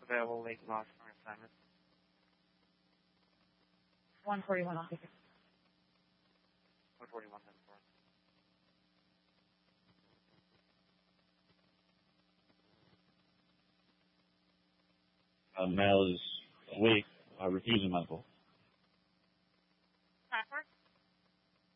Available late loss for assignment. 141 on ticket. 141 10-4. Male is awake, refusing medical.